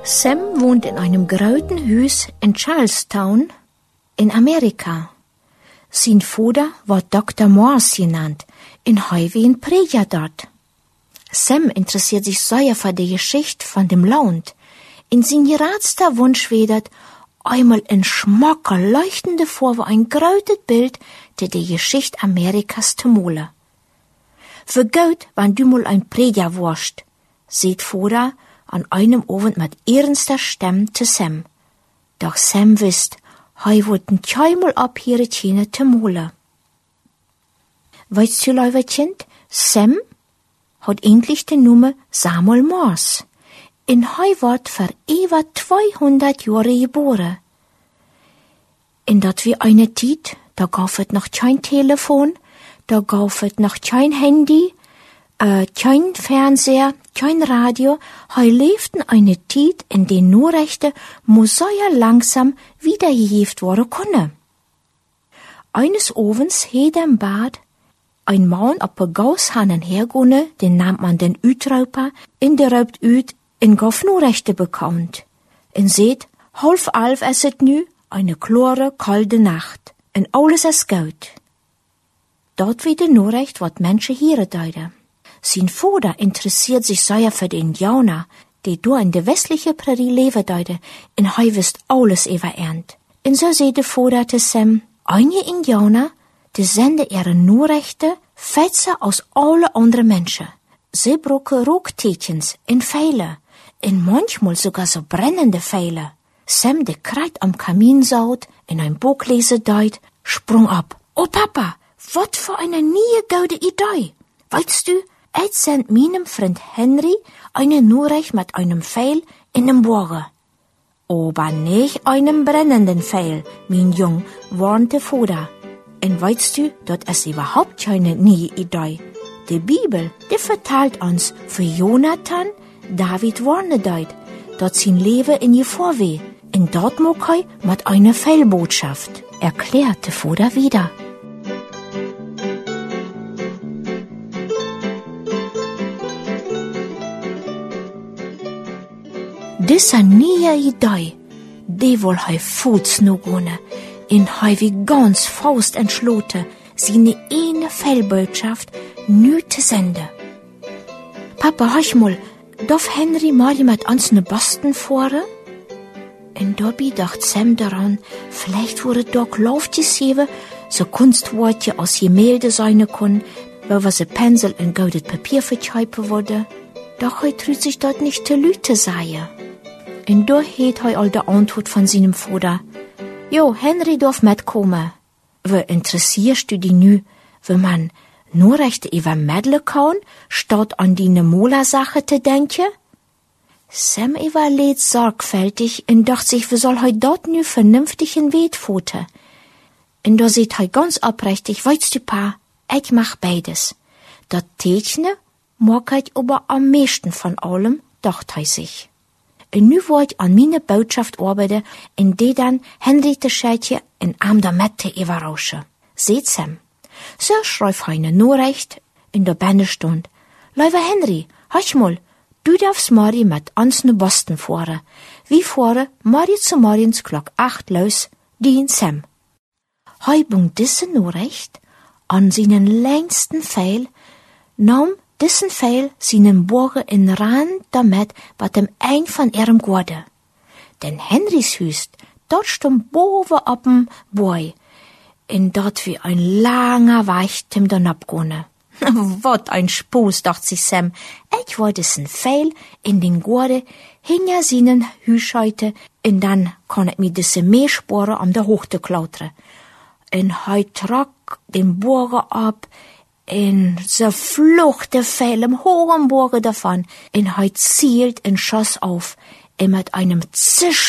Sam wohnt in einem großen Haus in Charlestown in Amerika. Sein Vater war Dr. Morse genannt, in Highway Prediger dort. Sam interessiert sich sehr für die Geschichte von dem Land. In sein geradster Wunsch wedert, einmal in schmacker leuchtende vor ein großes Bild, die Geschichte Amerikas zu malen. Für gut, wenn du mal ein Prediger warst, sieht Vater an einem Abend mit ernster Stimme zu Sam. Doch Sam wisst, hei wollten keinmal abhören können zu malen. Weißt du, lieber Kind, Sam hat endlich den Namen Samuel Morse. In hei wird für über 200 Jahre geboren. In dat wie eine Zeit, da gab es noch kein Telefon, da gab es noch kein Handy, kein Fernseher, kein Radio. Hei lebten eine Zeit, in der Nachrichten sehr langsam wiedergegeben worden können. Eines Abends hed im Bad ein Mann op een Gaushannen hergone, den namt man den Utrauper, in der Raupt uit in Gof Nachrichten bekommt. En seht, 10:30 es het nu, eine klare, kalte Nacht, en alles is gut. Dort wie de Nachricht, wat Menschen hier deuten. Sein Vater interessiert sich sehr für die Indianer, die du in der westlichen Prärie leben deuten, en hei wisst alles über ernt. En so seht de Vater zu Sam, einige Indianer, die senden ihre Nachrichten fetzer aus alle anderen Menschen. Sie brauchen Rocktätchens in Pfeile, en manchmal sogar so brennende Pfeile. Sam, der kreit am Kamin saut, in ein Buch lesen deut, sprung ab. Oh Papa, wat für eine nie gute Idee. Weißt du, ich send meinem Freund Henry eine Nachricht mit einem Pfeil in dem Bogen. Aber nicht einem brennenden Pfeil, mein Jung, warnte Vater. Und weißt du, das ist überhaupt keine nie Idee. Die Bibel, die verteilt uns für Jonathan, David warne deut, dort sein Leben in Gefahr weh. Und dort mag er mit einer Fehlbotschaft, erklärte Vater wieder. Diese neue Idee, die will er Fuß noch gehen, in er wie ganz Faust entschlossen, seine eine Fehlbotschaft nü zu senden. Papa, hör mal, darf Henry mal mit uns ne Boston fahren? Und dabei dacht Sam daran, vielleicht wurde doch Lauf geschrieben, so Kunstworte aus Gemälde sein können, wo sie Pinsel in goldes Papier vertreiben wurde. Doch er trüht sich dort nicht zu Lüte sein. Und da hat er all die Antwort von seinem Vater. Jo, Henry darf mitkommen. Wo interessierst du dich nu, wenn man Nachrichten über Mädle kann, statt an die Mola-Sache zu denken? Sam überlegt sorgfältig und dacht sich, wie soll er dort nu vernünftig in Weg foten? Und da sieht er ganz aufrichtig, weißt du, Pa, ich mach beides. Das Tätchne mag ich aber am meisten von allem, dacht er sich. Und nu wollt ich an meine Botschaft arbeiten, in die dann Henry de Schätje in Arm der Mette überraschen. Seht Sam. So schreib eine Nachricht in der Bändestund. Lieber Henry, hör mal, du darfst morgen mit uns nach Boston fahren. Wir fahren morgen zu morgens Glock 8 los, die in Sam. Hei bung diese Nachricht an seinen längsten Pfeil, nahm diesen Pfeil seinen Bogen in Rand damit, wat dem ein von ihrem Gorde. Denn Henrys Hüst, dort stand boven op'm Boi, in dort wie ein langer Weg zum dann abgone. Wat ein Spaß, dacht sich Sam. Ich wollte diesen Pfeil in den Gorde hinter seinen Hüscheute, und dann kann ich mir diese Meersporen an der Hochte klautern. Und hei trok den Bogen ab, en so flucht der Pfeil im hohen Bogen davon, en hei zielt en schoss auf, und mit einem Zisch